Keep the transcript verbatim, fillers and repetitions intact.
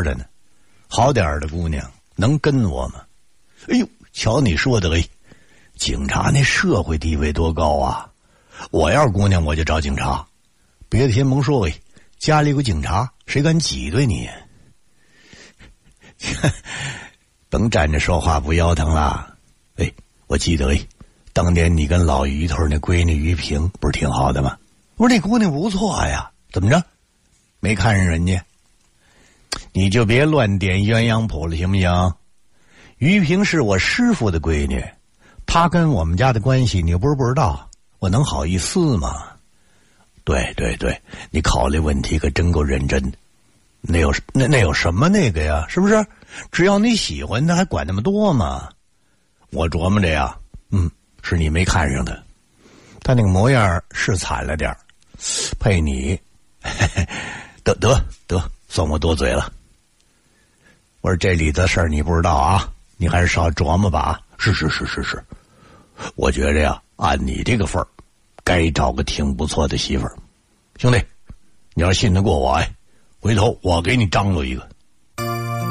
的呢。好点儿的姑娘能跟我吗？哎呦，瞧你说的，哎，警察那社会地位多高啊！我要是姑娘，我就找警察。别的先甭说，哎，家里有个警察，谁敢挤兑你？甭站着说话不腰疼啦。哎，我记得，哎，当年你跟老于头那闺女于萍不是挺好的吗？我说那姑娘不错呀，怎么着？没看上人家？你就别乱点鸳鸯谱了，行不行？于萍是我师傅的闺女，她跟我们家的关系你又不是不知道，我能好意思吗？对对对，你考虑问题可真够认真的。那有那那有什么那个呀？是不是？只要你喜欢他，还管那么多吗？我琢磨着呀，嗯，是你没看上他，他那个模样是惨了点儿，配你，嘿嘿，得得得，算我多嘴了。我说这里的事儿你不知道啊，你还是少琢磨吧。是是是是是，我觉着呀，按你这个份儿，该找个挺不错的媳妇儿。兄弟，你要信得过我，哎，回头我给你张罗一个。